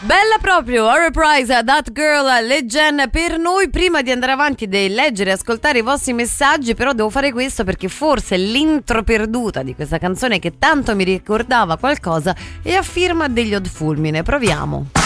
Bella proprio, a reprise, That Girl, Legend per noi. Prima di andare avanti e leggere e ascoltare i vostri messaggi, però devo fare questo perché forse l'intro perduta di questa canzone che tanto mi ricordava qualcosa è a firma degli Odd Fulmine. Proviamo.